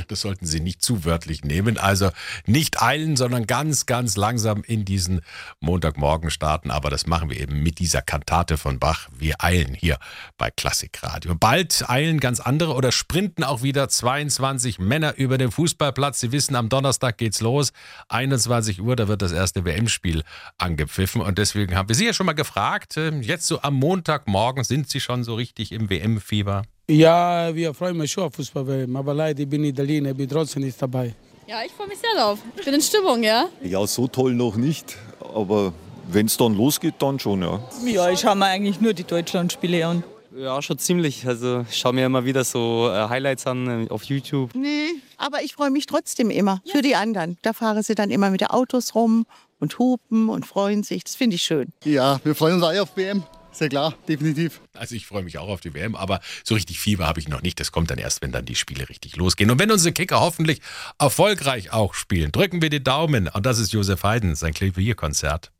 Das sollten Sie nicht zu wörtlich nehmen. Also nicht eilen, sondern ganz, ganz langsam in diesen Montagmorgen starten. Aber das machen wir eben mit dieser Kantate von Bach. Wir eilen hier bei Klassikradio. Bald eilen ganz andere oder sprinten auch wieder 22 Männer über den Fußballplatz. Sie wissen, am Donnerstag geht's los. 21 Uhr, da wird das erste WM-Spiel angepfiffen. Und deswegen haben wir Sie ja schon mal gefragt, jetzt so am Montagmorgen, sind Sie schon so richtig im WM-Fieber? Ja, wir freuen uns schon auf Fußball-WM, aber leider ich bin Italiener, ich bin trotzdem nicht dabei. Ja, ich freue mich sehr drauf. Ich bin in Stimmung, ja? Ja, so toll noch nicht, aber wenn es dann losgeht, dann schon, ja. Ja, ich schaue mir eigentlich nur die Deutschlandspiele an. Ja, schon ziemlich. Also ich schaue mir immer wieder so Highlights an auf YouTube. Nee, aber ich freue mich trotzdem immer für die anderen. Da fahren sie dann immer mit den Autos rum und hupen und freuen sich. Das finde ich schön. Ja, wir freuen uns alle auf WM. Sehr klar, definitiv. Also ich freue mich auch auf die WM, aber so richtig Fieber habe ich noch nicht. Das kommt dann erst, wenn dann die Spiele richtig losgehen. Und wenn unsere Kicker hoffentlich erfolgreich auch spielen, drücken wir die Daumen. Und das ist Josef Haydn, sein Klavierkonzert.